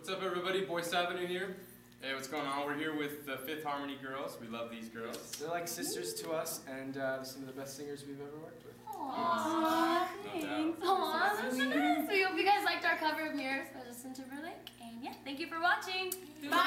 What's up, everybody? Boyce Avenue here. Hey, what's going on? We're here with the Fifth Harmony girls. We love these girls. They're like sisters to us, and they're some of the best singers we've ever worked with. Aww, thanks. Aww, that's so nice. We hope you guys liked our cover of Mirrors by Justin Timberlake. And yeah, thank you for watching. Bye.